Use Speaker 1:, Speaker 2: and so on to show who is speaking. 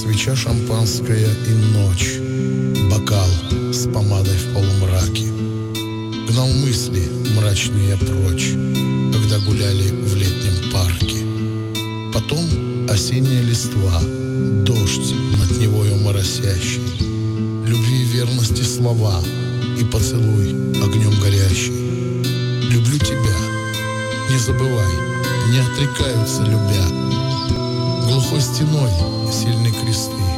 Speaker 1: свеча шампанская и ночь, бокал с помадой в полумраке. Гнал мысли мрачные прочь, когда гуляли в летнем парке. Потом осенняя листва, дождь над Невою моросящий, любви и верности слова и поцелуй огнем горящий. Люблю тебя, не забывай, не отрекаются любя. Глухой стеной сильны кресты,